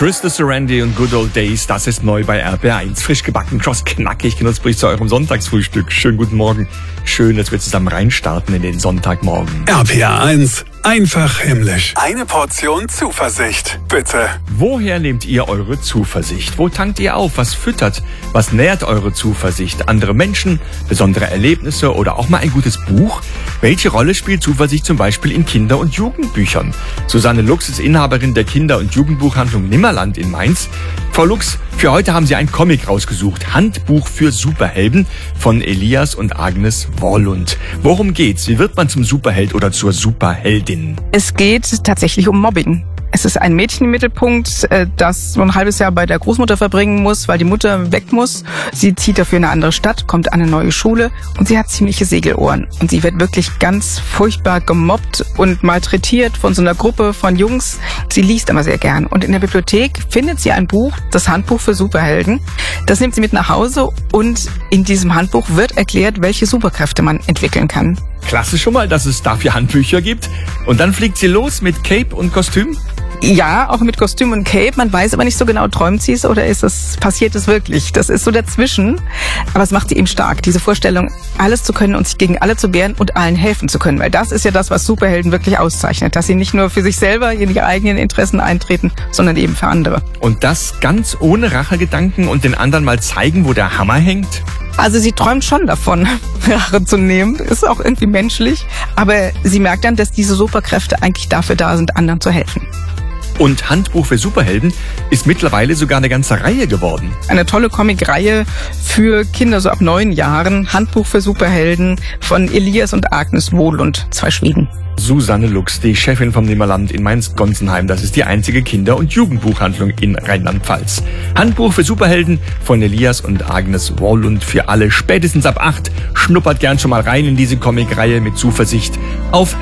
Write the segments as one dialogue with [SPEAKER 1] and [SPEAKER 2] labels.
[SPEAKER 1] Krista Sarandon und Good Old Days, das ist neu bei RPR1. Frisch gebacken, kross knackig, knusprig zu eurem Sonntagsfrühstück. Schönen guten Morgen. Schön, dass wir zusammen reinstarten in den Sonntagmorgen.
[SPEAKER 2] RPR1, einfach himmlisch. Eine Portion Zuversicht, bitte.
[SPEAKER 1] Woher nehmt ihr eure Zuversicht? Wo tankt ihr auf? Was füttert? Was nährt eure Zuversicht? Andere Menschen, besondere Erlebnisse oder auch mal ein gutes Buch? Welche Rolle spielt Zuversicht zum Beispiel in Kinder- und Jugendbüchern? Susanne Lux ist Inhaberin der Kinder- und Jugendbuchhandlung Nimmerland in Mainz. Frau Lux, für heute haben Sie einen Comic rausgesucht. Handbuch für Superhelden von Elias und Agnes Wollund. Worum geht's? Wie wird man zum Superheld oder zur Superheldin?
[SPEAKER 3] Es geht tatsächlich um Mobbing. Es ist ein Mädchen im Mittelpunkt, das so ein halbes Jahr bei der Großmutter verbringen muss, weil die Mutter weg muss. Sie zieht dafür in eine andere Stadt, kommt an eine neue Schule und sie hat ziemliche Segelohren. Und sie wird wirklich ganz furchtbar gemobbt und malträtiert von so einer Gruppe von Jungs. Sie liest aber sehr gern. Und in der Bibliothek findet sie ein Buch, das Handbuch für Superhelden. Das nimmt sie mit nach Hause und in diesem Handbuch wird erklärt, welche Superkräfte man entwickeln kann.
[SPEAKER 1] Klasse schon mal, dass es dafür Handbücher gibt. Und dann fliegt sie los mit Cape und Kostüm?
[SPEAKER 3] Ja, auch mit Kostüm und Cape. Man weiß aber nicht so genau, träumt sie es oder passiert es wirklich? Das ist so dazwischen. Aber es macht sie eben stark, diese Vorstellung, alles zu können und sich gegen alle zu wehren und allen helfen zu können. Weil das ist ja das, was Superhelden wirklich auszeichnet. Dass sie nicht nur für sich selber in ihre eigenen Interessen eintreten, sondern eben für andere.
[SPEAKER 1] Und das ganz ohne Rachegedanken und den anderen mal zeigen, wo der Hammer hängt?
[SPEAKER 3] Also sie träumt schon davon, Rache zu nehmen. Ist auch irgendwie menschlich. Aber sie merkt dann, dass diese Superkräfte eigentlich dafür da sind, anderen zu helfen.
[SPEAKER 1] Und Handbuch für Superhelden ist mittlerweile sogar eine ganze Reihe geworden.
[SPEAKER 3] Eine tolle Comicreihe für Kinder so ab 9 Jahren. Handbuch für Superhelden von Elias und Agnes Wohlund, 2 Schweden.
[SPEAKER 1] Susanne Lux, die Chefin vom Nimmerland in Mainz-Gonsenheim. Das ist die einzige Kinder- und Jugendbuchhandlung in Rheinland-Pfalz. Handbuch für Superhelden von Elias und Agnes Wohlund für alle. Spätestens ab 8. Schnuppert gern schon mal rein in diese Comicreihe mit Zuversicht auf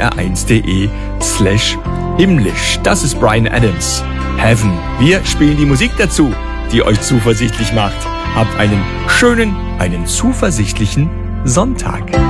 [SPEAKER 1] rpr1.de/himmlisch. Das ist Bryan Adams. Heaven. Wir spielen die Musik dazu, die euch zuversichtlich macht. Habt einen schönen, einen zuversichtlichen Sonntag.